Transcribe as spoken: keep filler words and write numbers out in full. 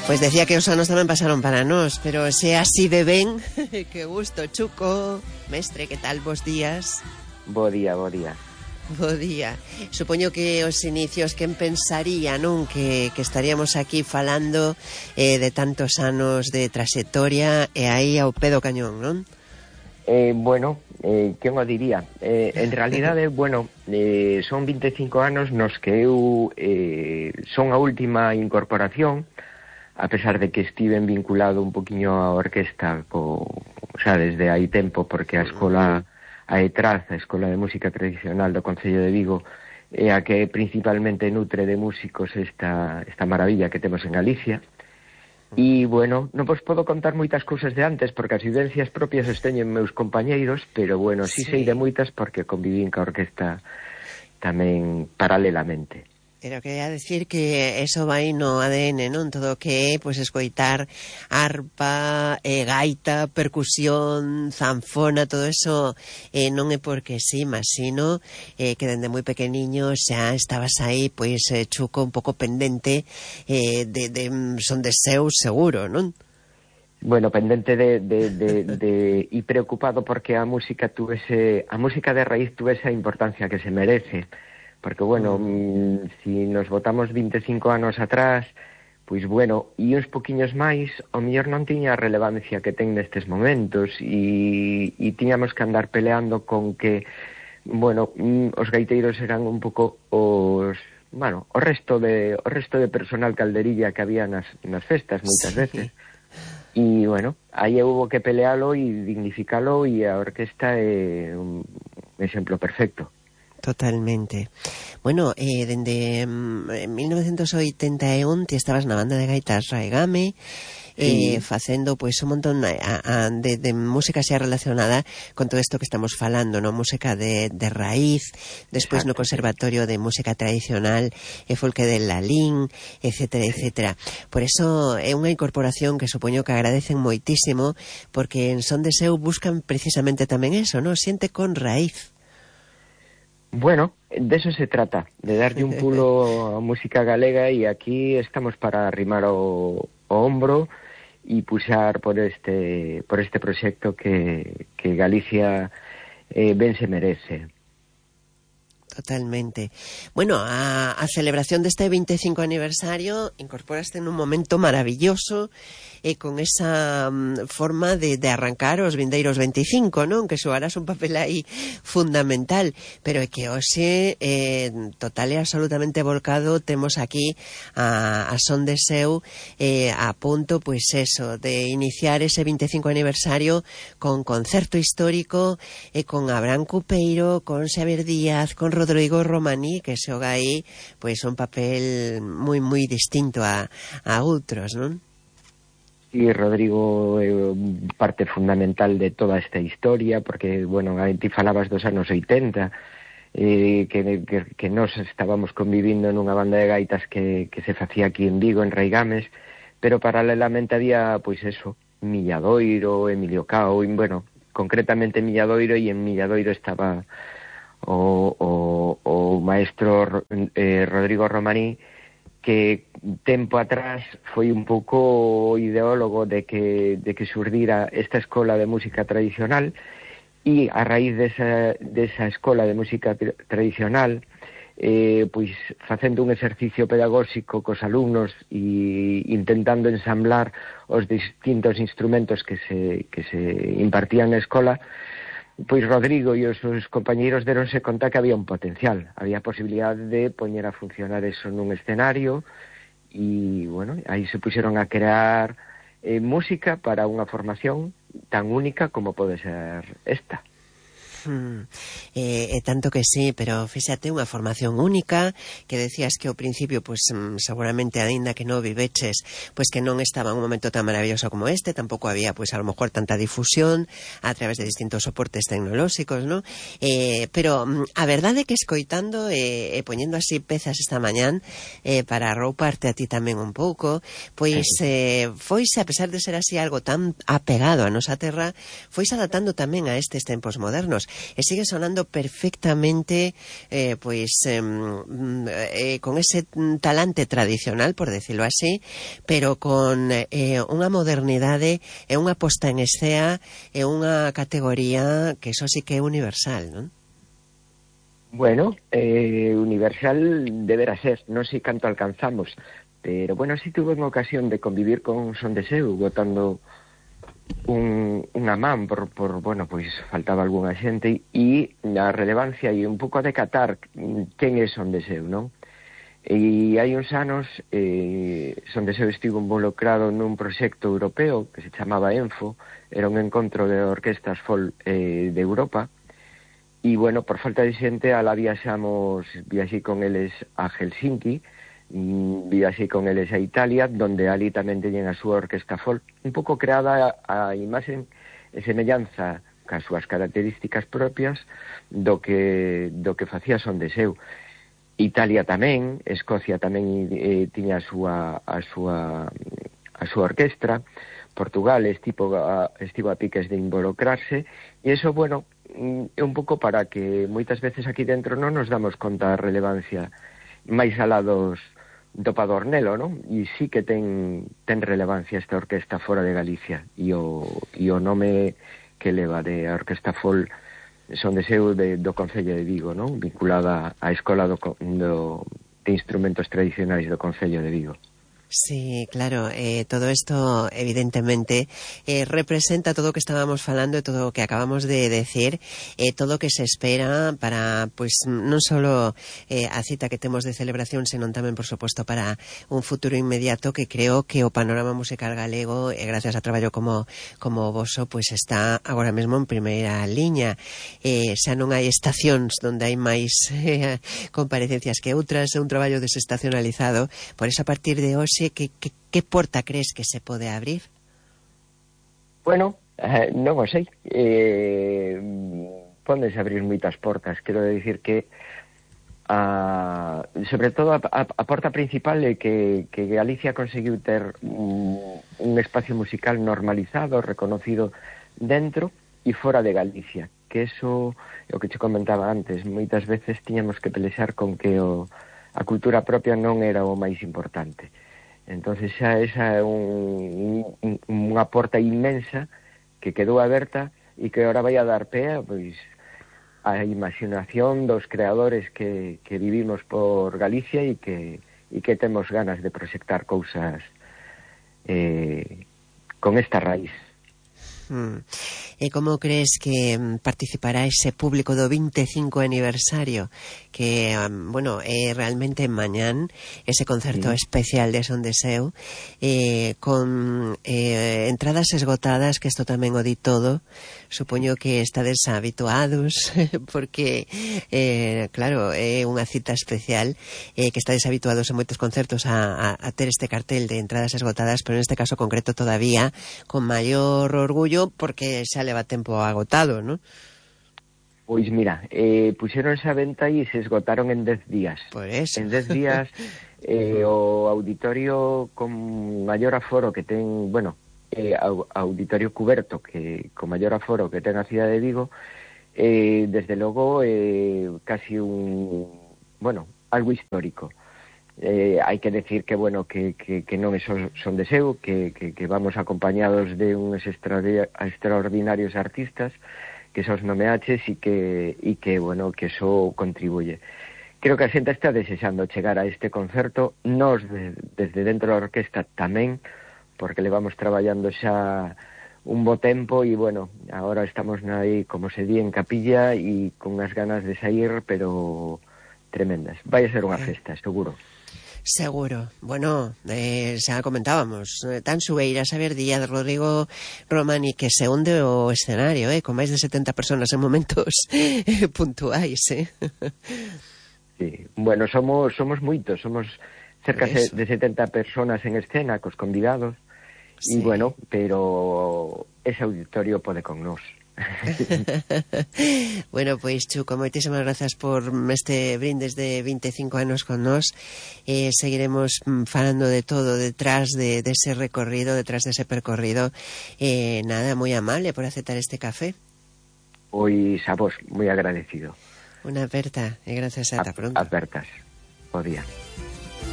Pois decía que os anos tamén pasaron para nós, pero se así de ben, que gusto, Chuco. Mestre, que tal, bos días? Bo día, bo día. Bo día. Supoño que os inicios, quen pensaría, non? Que, que estaríamos aquí falando eh, de tantos anos de trayectoria e aí ao pé do cañón, non? Eh, bueno, eh, quen o diría? Eh, en realidade, bueno, eh, son vinte e cinco anos nos que eu eh, son a última incorporación, a pesar de que estiven vinculado un poquinho á orquesta co, xa desde hai tempo, porque a escola, a ETRAZ, a Escola de Música Tradicional do Concello de Vigo, é a que principalmente nutre de músicos esta, esta maravilla que temos en Galicia. E, bueno, non vos podo contar moitas cousas de antes, porque as vivencias propias os teñen meus compañeiros, pero, bueno, sí, sí sei de moitas porque convivín ca orquesta tamén paralelamente. Pero quería decir que eso vai no A D N, non? Todo o que é, pois, escoitar arpa, eh, gaita, percusión, zanfona, todo eso eh, non é porque sí, mas sino eh, que dende moi pequeniño xa estabas aí, pois, eh, Chuco, un pouco pendente eh, de, de son de seu seguro, non? Bueno, pendente de, de, de, de e preocupado porque a música tuvese, a música de raíz tuvese a importancia que se merece. Porque, bueno, mm, si nos botamos vinte e cinco anos atrás, pois, bueno, e uns poquiños máis, o mellor non tiña a relevancia que ten nestes momentos, e, e tiñamos que andar peleando con que, bueno, mm, os gaiteiros eran un pouco os, bueno, o resto de o resto de personal calderilla que había nas, nas festas, moitas sí. veces. E, bueno, aí hubo que pelealo e dignificalo, e a orquesta é un exemplo perfecto. Totalmente. Bueno, eh, dende mm, mil novecentos oitenta e un ti estabas na banda de gaitas Raigame, eh, sí. facendo pois un montón a, a, de, de música xa relacionada con todo isto que estamos falando, no? Música de, de raíz, despois no Conservatorio de Música Tradicional e Folque de Lalín, etcétera, etcétera. Por eso é unha incorporación que supoño que agradecen moitísimo, porque en Son de Seu buscan precisamente tamén eso, ¿no? Siente con raíz. Bueno, de eso se trata, de darlle un pulo a música galega, e aquí estamos para arrimar o, o hombro e puxar por este por este proxecto que, que Galicia eh, ben se merece. Totalmente. Bueno, a, a celebración deste veinticinco aniversario incorporaste en un momento maravilloso e eh, con esa um, forma de, de arrancar os vindeiros veinticinco, non? Que xogarás un papel aí fundamental, pero é que hoxe eh, total e absolutamente volcado temos aquí a, a Son de Seu eh, a punto, pois eso, de iniciar ese veinticinco aniversario con concerto histórico e eh, con Abraham Cupeiro, con Xavier Díaz, con Rodrigo Romaní, que xoga aí pois un papel moi moi distinto a, a outros, non? Sí, Rodrigo é parte fundamental de toda esta historia, porque, bueno, ti falabas dos anos oitenta, eh, que, que, que nos estábamos convivindo nunha banda de gaitas que, que se facía aquí en Vigo, en Raigames, pero paralelamente había, pois eso, Milladoiro, Emilio Cao, e, bueno, concretamente Milladoiro, e en Milladoiro estaba o, o, o maestro eh, Rodrigo Romaní, que tempo atrás foi un pouco o ideólogo de que, de que xurdira esta escola de música tradicional, e a raíz desa, desa escola de música tradicional, eh, pois facendo un exercicio pedagóxico cos alumnos e intentando ensamblar os distintos instrumentos que se, que se impartían na escola, pois Rodrigo e os seus compañeiros deronse conta que había un potencial, había posibilidade de poñer a funcionar eso nun escenario, e, bueno, aí se puxeron a crear eh, música para unha formación tan única como pode ser esta. Hmm. Eh, eh, tanto que sí, pero fíxate, unha formación única, que decías que ao principio, pues, seguramente, aínda que non viveches, pues que non estaba en un momento tan maravilloso como este, tampouco había, pues, a lo mejor tanta difusión a través de distintos soportes tecnolóxicos, ¿no? Eh, pero a verdade é que escoitando e eh, eh, poñendo así pezas esta mañán eh, para rouparte a ti tamén un pouco, pois eh, foise, a pesar de ser así algo tan apegado a nosa terra, foise adaptando tamén a estes tempos modernos. e sigue sonando perfectamente eh, pois eh, eh, con ese talante tradicional, por decirlo así, pero con eh, unha modernidade e unha posta en escena e unha categoría que eso sí que é universal, non? Bueno, eh, universal deberá ser, non sei canto alcanzamos, pero bueno, si tuve unha ocasión de convivir con Son de Seu, botando un, unha man por, por, bueno, pois faltaba algunha xente, e a relevancia e un pouco a decatar quen é Son de Seu, non? E hai uns anos eh, Son de Seu estivo involucrado nun proxecto europeo que se chamaba ENFO, era un encontro de orquestas folk eh, de Europa. E, bueno, por falta de xente, alá viaxamos, viaxei con eles a Helsinki, viaxei con eles a Italia, donde ali tamén teñen a súa orquesta folk, un pouco creada a, a imaxe e semellanza cas súas características propias do que, do que facía Son de Seu. Italia tamén, Escocia tamén eh, tiña a súa, a súa, a súa orquestra, Portugal estivo a, estivo a piques de involucrarse, e iso, bueno, é un pouco para que moitas veces aquí dentro non nos damos conta da relevancia máis alá dos do Padornelo, non? E sí que ten ten relevancia esta orquesta fora de Galicia, e o, e o nome que leva de Orquesta Folk Son de Seu de, do Concello de Vigo, non? Vinculada á Escola do, do, de Instrumentos Tradicionais do Concello de Vigo. Sí, claro, eh, todo esto evidentemente eh, representa todo o que estábamos falando e todo o que acabamos de decir, eh, todo o que se espera para, pues, non solo eh, a cita que temos de celebración, senón tamén, por suposto, para un futuro inmediato que creo que o panorama musical galego, eh, gracias a traballo como como voso, pues está agora mesmo en primeira liña. Eh, xa non hai estacións donde hai máis eh, comparecencias que outras, é un traballo desestacionalizado, por eso a partir de hoxe Que, que, que porta crees que se pode abrir? Bueno, eh, non o sei. Eh, pódense abrir moitas portas. Quero dicir que a, sobre todo a, a, a porta principal é que, que Galicia conseguiu ter un, un espacio musical normalizado, reconocido dentro e fora de Galicia. Que eso é o que te comentaba antes. Moitas veces tiñamos que pelexar con que o, a cultura propia non era o máis importante. Entonces xa esa é un, un, unha porta inmensa que quedou aberta e que ahora vai a dar pé pois, a imaginación dos creadores que, que vivimos por Galicia e que, e que temos ganas de proxectar cousas eh, con esta raíz. Hmm. E como crees que participará ese público do vinte e cinco aniversario que, um, bueno, é realmente mañán ese concerto sí. especial de Son de Seu eh, con eh, entradas esgotadas, que isto tamén o di todo. Supoño que estades habituados porque eh, claro, é unha cita especial eh, que estades habituados en moitos concertos a, a, a ter este cartel de entradas esgotadas, pero neste caso concreto todavía con maior orgullo porque xa leva tempo agotado, ¿no? Pois mira, eh, puxeronse a venta e se esgotaron en dez días. Por eso. En dez días eh, o auditorio con maior aforo que ten, bueno, eh, auditorio cuberto que con maior aforo que ten a cidade de Vigo, eh, desde logo eh, casi un, bueno, algo histórico. Eh, hai que decir que, bueno, que, que, que non é Son de Seu, que, que, que vamos acompañados de uns extraordinarios artistas que sos nomeaches e que, e que, bueno, que eso contribuye. Creo que a xente está desexando chegar a este concerto, nos de, desde dentro da orquesta tamén, porque levamos traballando xa un bo tempo e, bueno, agora estamos aí, como se di, en capilla e con as ganas de sair, pero tremendas. Vai a ser unha festa, seguro. Seguro. Bueno, eh, xa comentábamos, eh, tan Sueira, Xavier Díaz, Rodrigo Romani, que se hunde o escenario, eh, con máis de setenta personas en momentos eh, puntuais, eh. Sí, bueno, somos somos moitos, somos cerca de setenta personas en escena, cos convidados, e sí. Bueno, pero ese auditorio pode con nós. Bueno, pois Chuco, moitísimas grazas por este brindes de vinte e cinco anos con nós. Eh, seguiremos falando de todo detrás de, de ese recorrido, detrás de ese percorrido. Eh, nada, moi amable por aceptar este café. Pois a vos, moi agradecido. Unha aperta e gracias ata pronto. Apertas, o día.